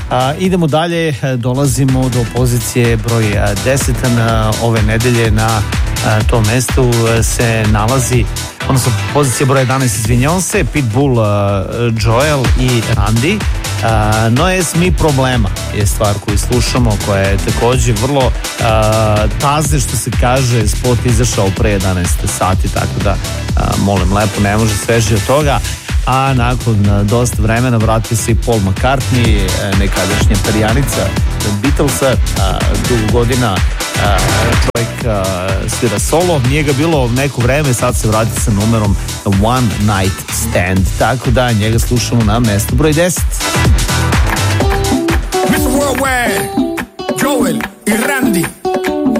Idemo dalje, dolazimo do pozicije broj 10 na ove nedelje. Na tom mestu se nalazi, odnosno pozicija broj 11, izvinjavam se, Pitbull, Joel i Randy. No es mi problema je stvar koju slušamo, koja je takođe vrlo taze, što se kaže. Spot izašao pre 11 sati, tako da molim lepo, ne može sveže od toga. A nakon dosta vremena vratio se i Paul McCartney, nekadašnja perjanica Beatlesa, dugo godina čovjek svira solo, nije ga bilo neko vreme, sad se vrati sa numerom One Night Stand, tako da njega slušamo na mestu broj 10. Mr. Worldwide, Joel i Randy.